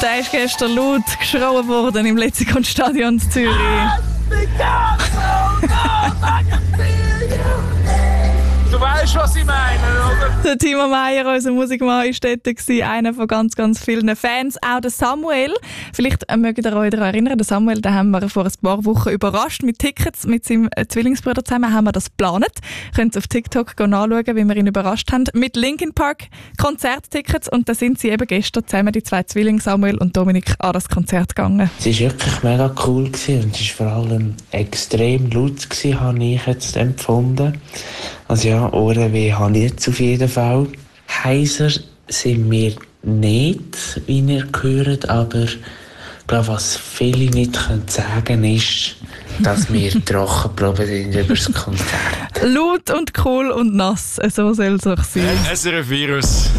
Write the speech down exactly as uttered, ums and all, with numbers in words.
Und er ist gestern laut geschrien worden im Lexikon-Stadion in Zürich. Du weißt, was ich meine, oder? Der Timo Meyer, unser Musikmann, war dort, einer von ganz, ganz vielen Fans. Auch der Samuel. Vielleicht äh, mögt ihr euch daran erinnern, der Samuel, den haben wir vor ein paar Wochen überrascht mit Tickets. Mit seinem äh, Zwillingsbruder zusammen haben wir das geplant. Könnt ihr auf TikTok nachschauen, wie wir ihn überrascht haben. Mit Linkin Park Konzerttickets. Und da sind sie eben gestern zusammen, die zwei Zwillinge, Samuel und Dominik, an das Konzert gegangen. Es war wirklich mega cool gewesen und es war vor allem extrem laut gewesen, habe ich jetzt empfunden. Also ja, Ohrenweh habe ich jetzt auf jeden Fall. Heiser sind wir nicht, wie ihr hört, aber ich glaube, was viele nicht können sagen ist, dass wir trocken geblieben sind über das Konzert. Laut und cool und nass, so soll es auch sein. S R F Virus.